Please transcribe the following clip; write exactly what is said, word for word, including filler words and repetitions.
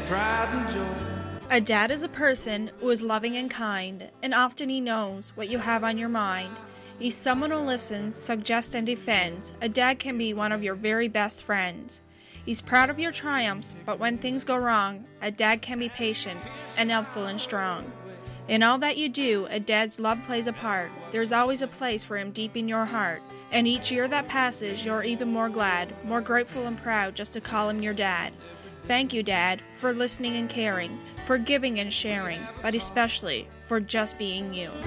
pride and joy. A dad is a person who is loving and kind, and often he knows what you have on your mind. He's someone who listens, suggests, and defends. A dad can be one of your very best friends. He's proud of your triumphs, but when things go wrong, a dad can be patient and helpful and strong. In all that you do, a dad's love plays a part. There's always a place for him deep in your heart. And each year that passes, you're even more glad, more grateful and proud just to call him your dad. Thank you, Dad, for listening and caring, for giving and sharing, but especially for just being you.